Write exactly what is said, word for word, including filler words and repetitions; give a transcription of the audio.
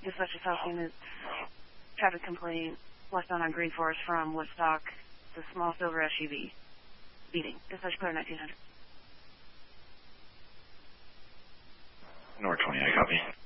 Dispatch to South Units. Traffic complaint westbound on Green Forest from Woodstock. The small silver S U V. Speeding. Dispatch clear nineteen hundred. North twenty, I copy.